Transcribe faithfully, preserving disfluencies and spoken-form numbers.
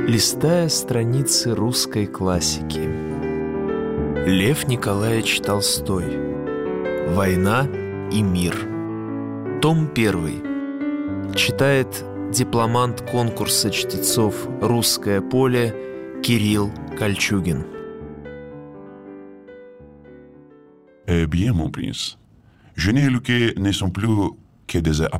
Листая страницы русской классики. Лев Николаевич Толстой. «Война и мир». Том первый. Читает дипломант конкурса чтецов «Русское поле» Кирилл Кольчугин. Eh bien, mon prince, je n'ai lu que ne sont plus que des